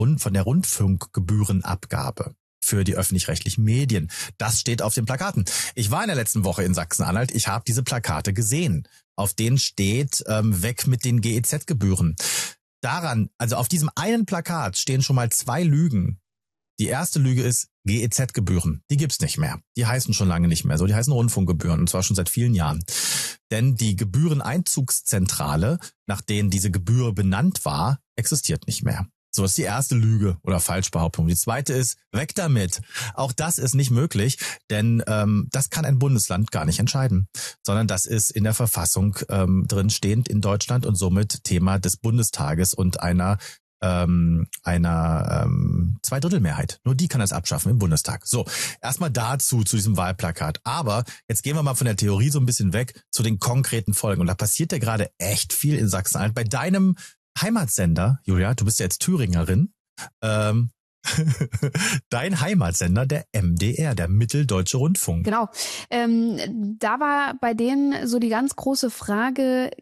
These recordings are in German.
von der Rundfunkgebührenabgabe für die öffentlich-rechtlichen Medien. Das steht auf den Plakaten. Ich war in der letzten Woche in Sachsen-Anhalt. Ich habe diese Plakate gesehen. Auf denen steht, weg mit den GEZ-Gebühren. Daran, also auf diesem einen Plakat stehen schon mal 2 Lügen. Die erste Lüge ist GEZ-Gebühren. Die gibt's nicht mehr. Die heißen schon lange nicht mehr so. Die heißen Rundfunkgebühren, und zwar schon seit vielen Jahren. Denn die Gebühreneinzugszentrale, nach denen diese Gebühr benannt war, existiert nicht mehr. So ist die erste Lüge oder Falschbehauptung. Die zweite ist, weg damit. Auch das ist nicht möglich, denn das kann ein Bundesland gar nicht entscheiden, sondern das ist in der Verfassung drin stehend in Deutschland und somit Thema des Bundestages und einer Zweidrittelmehrheit. Nur die kann das abschaffen im Bundestag. So, erstmal dazu, zu diesem Wahlplakat. Aber jetzt gehen wir mal von der Theorie so ein bisschen weg zu den konkreten Folgen. Und da passiert ja gerade echt viel in Sachsen-Anhalt. Bei deinem Heimatsender, Julia, du bist ja jetzt Thüringerin, dein Heimatsender, der MDR, der Mitteldeutsche Rundfunk. Genau. Da war bei denen so die ganz große Frage,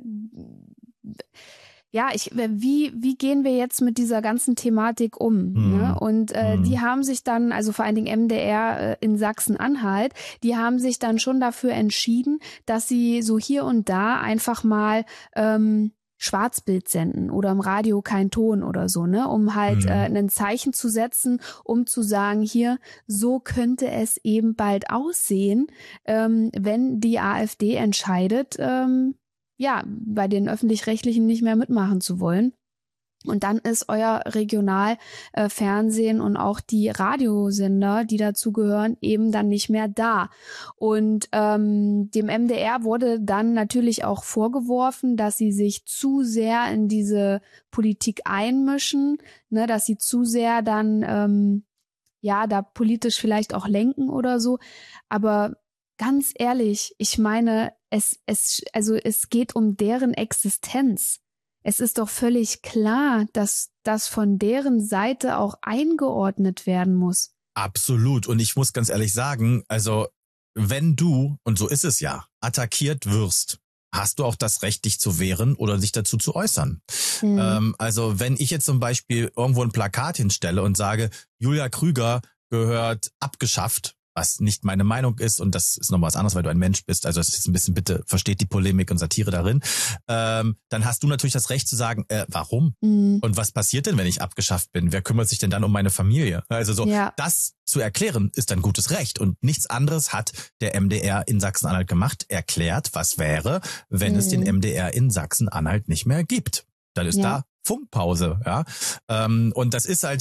ja, wie gehen wir jetzt mit dieser ganzen Thematik um? Ne? Und die haben sich dann, also vor allen Dingen MDR in Sachsen-Anhalt, die haben sich dann schon dafür entschieden, dass sie so hier und da einfach mal Schwarzbild senden oder im Radio kein Ton oder so, ne, um halt ein Zeichen zu setzen, um zu sagen, hier, so könnte es eben bald aussehen, wenn die AfD entscheidet, bei den Öffentlich-Rechtlichen nicht mehr mitmachen zu wollen. Und dann ist euer Regionalfernsehen und auch die Radiosender, die dazugehören, eben dann nicht mehr da. Und dem MDR wurde dann natürlich auch vorgeworfen, dass sie sich zu sehr in diese Politik einmischen, ne, dass sie zu sehr dann da politisch vielleicht auch lenken oder so. Aber ganz ehrlich, ich meine, es geht um deren Existenz. Es ist doch völlig klar, dass das von deren Seite auch eingeordnet werden muss. Absolut. Und ich muss ganz ehrlich sagen, also wenn du, und so ist es ja, attackiert wirst, hast du auch das Recht, dich zu wehren oder sich dazu zu äußern. Also wenn ich jetzt zum Beispiel irgendwo ein Plakat hinstelle und sage, Julia Krüger gehört abgeschafft, was nicht meine Meinung ist, und das ist noch was anderes, weil du ein Mensch bist, also das ist jetzt ein bisschen, bitte versteht die Polemik und Satire darin, dann hast du natürlich das Recht zu sagen, warum? Und was passiert denn, wenn ich abgeschafft bin? Wer kümmert sich denn dann um meine Familie? Also so, das zu erklären, ist ein gutes Recht, und nichts anderes hat der MDR in Sachsen-Anhalt gemacht, erklärt, was wäre, wenn es den MDR in Sachsen-Anhalt nicht mehr gibt. Dann ist da Funkpause, ja. Und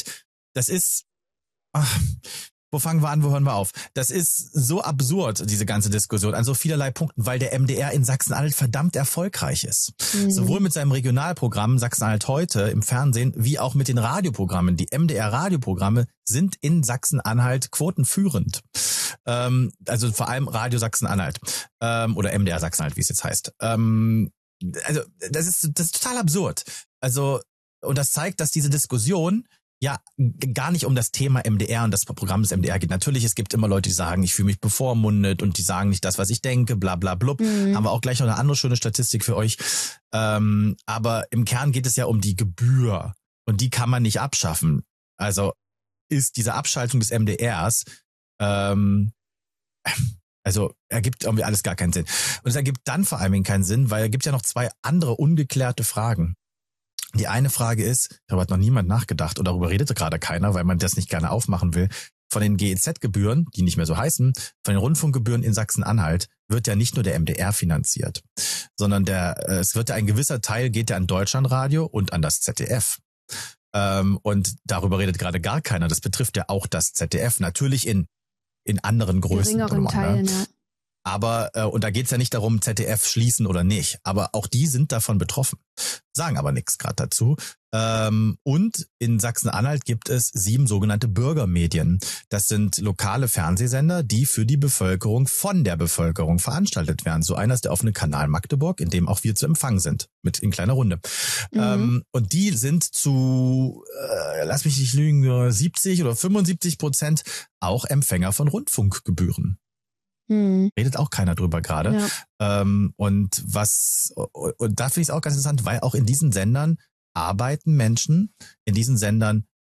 wo fangen wir an, wo hören wir auf? Das ist so absurd, diese ganze Diskussion, an so vielerlei Punkten, weil der MDR in Sachsen-Anhalt verdammt erfolgreich ist. Sowohl mit seinem Regionalprogramm Sachsen-Anhalt heute im Fernsehen, wie auch mit den Radioprogrammen. Die MDR-Radioprogramme sind in Sachsen-Anhalt quotenführend. Also vor allem Radio Sachsen-Anhalt oder MDR Sachsen-Anhalt, wie es jetzt heißt. Also das ist total absurd. Also, und das zeigt, dass diese Diskussion ja gar nicht um das Thema MDR und das Programm des MDR geht. Natürlich, es gibt immer Leute, die sagen, ich fühle mich bevormundet und die sagen nicht das, was ich denke, bla bla blub. Haben wir auch gleich noch eine andere schöne Statistik für euch. Aber im Kern geht es ja um die Gebühr, und die kann man nicht abschaffen. Also ist diese Abschaltung des MDRs ergibt irgendwie alles gar keinen Sinn. Und es ergibt dann vor allem keinen Sinn, weil es gibt ja noch 2 andere ungeklärte Fragen. Die eine Frage ist, darüber hat noch niemand nachgedacht, oder darüber redete gerade keiner, weil man das nicht gerne aufmachen will, von den GEZ-Gebühren, die nicht mehr so heißen, von den Rundfunkgebühren in Sachsen-Anhalt wird ja nicht nur der MDR finanziert, sondern es wird ja ein gewisser Teil geht ja an Deutschlandradio und an das ZDF. Und darüber redet gerade gar keiner. Das betrifft ja auch das ZDF, natürlich in anderen Größen. Geringeren Teilen, ja. Aber, und da geht's ja nicht darum, ZDF schließen oder nicht, aber auch die sind davon betroffen, sagen aber nichts gerade dazu. Und in Sachsen-Anhalt gibt es 7 sogenannte Bürgermedien. Das sind lokale Fernsehsender, die für die Bevölkerung, von der Bevölkerung veranstaltet werden. So einer ist der offene Kanal Magdeburg, in dem auch wir zu Empfang sind, mit in kleiner Runde. Und die sind zu, lass mich nicht lügen, 70 oder 75% auch Empfänger von Rundfunkgebühren. Redet auch keiner drüber gerade. Ja. Und da finde ich es auch ganz interessant, weil auch in diesen Sendern arbeiten Menschen, in diesen Sendern